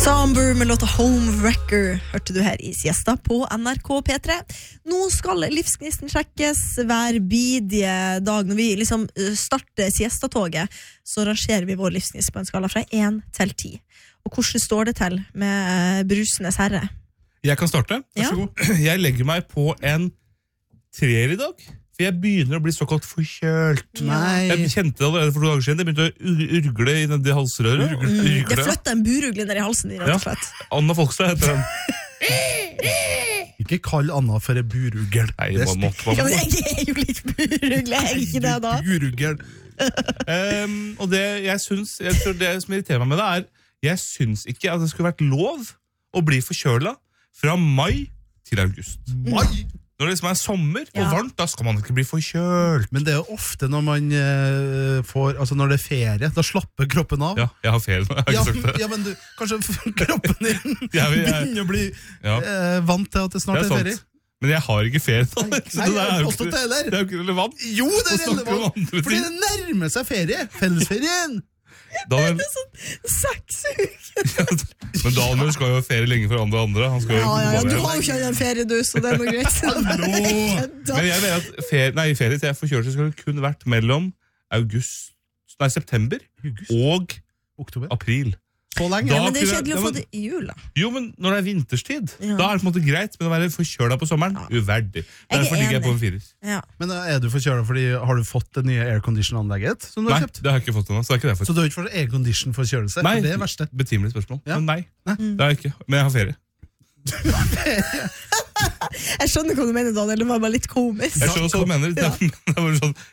Samber med låta Homewrecker hørte du her i siesta på NRK P3. Nå skal livsgnisten sjekkes hver bidige dag. Når vi liksom starter siestatoget, så rangerer vi vår livsgnist på en skala fra 1 til 10. Og hvordan står det til med brusenes herre? Jeg kan starte. Vær så god. Jeg legger meg på en 3 i dag. For jeg begynner å bli såkalt forkjølt. Nei. Jeg kjente det allerede for 2 dager siden. Det begynte å urgle i det halsrøret. Det flyttet en burugle ned i halsen din, rett og slett. Anna Folkstad heter den. Ikke kall Anna for en burugel. Nei, Det er man må. Ja, men jeg er jo litt burugle, jeg er ikke det da. burugel. Og det jeg tror det som irriterer meg med det er, jeg synes ikke at det skulle vært lov å bli forkjøla fra mai til august. Mai! Når det liksom er sommer og Ja. varmt, da skal man ikke bli forkjølt. Men det er jo ofte når man får, altså når det er ferie, da slapper kroppen av. Ja, jeg har ferie nå, jeg har ikke sagt det. Ja, men du, kanskje kroppen din Jeg- begynner å bli Ja. vant til at det snart Det er er ferie. sant. Men jeg har ikke ferie nå. Så Nei, det er jo påstått det ikke, heller. det er jo ikke relevant. Jo, det er Å snakke om relevant, andre fordi ting. det nærmer seg ferie. Fellesferien. Daniel, 6 uker. men Daniel skal jo ha ferie lenge for andre. Han skal jo Ja, du bare- har jo ikke en ferie, du, så det er noe greit. Men jeg mener at ferie til forkjølelse skulle kun vært mellom september og Oktober. april. Så lenge. Da- Men det er kunne- kjedelig å Ja, få men- det i jul, da. Jo, men når det er vinterstid, Ja. da er det på en måte greit, men å være forkjøla på sommeren, uverdig. Derfor ligger jeg på en 4. Ja. Men er du forkjølet fordi har du fått det nye aircondition-anlegget som du Nei, har kjøpt? det har jeg ikke fått ennå, så det er ikke derfor. Så du har ikke fått aircondition-forkjølelse? Nei, For det er verste. betimelig spørsmål. Ja. Men nei, det har jeg ikke. Men jeg har ferie. Jeg skjønner hva du mener, Daniel. Det var bare litt komisk. Jeg skjønner hva du mener. Det er bare sånn,